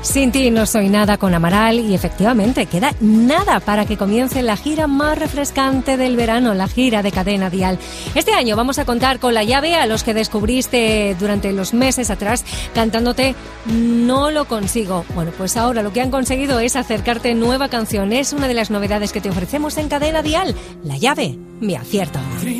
Sin ti no soy nada con Amaral y efectivamente queda nada para que comience la gira más refrescante del verano, la gira de Cadena Dial. Este año vamos a contar con La Llave, a los que descubriste durante los meses atrás cantándote No lo consigo. Bueno, pues ahora lo que han conseguido es acercarte nueva canción. Es una de las novedades que te ofrecemos en Cadena Dial. La Llave, mi acierto.